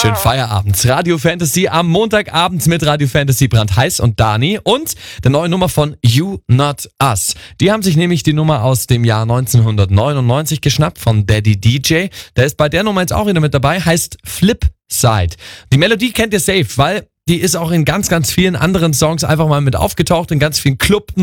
Schönen Feierabend. Radio Fantasy am Montagabend mit Radio Fantasy Brandheiß und Dani und der neuen Nummer von You Not Us. Die haben sich nämlich die Nummer aus dem Jahr 1999 geschnappt von Daddy DJ. Der ist bei der Nummer jetzt auch wieder mit dabei, heißt Flipside. Die Melodie kennt ihr safe, weil die ist auch in ganz, ganz vielen anderen Songs einfach mal mit aufgetaucht, in ganz vielen Club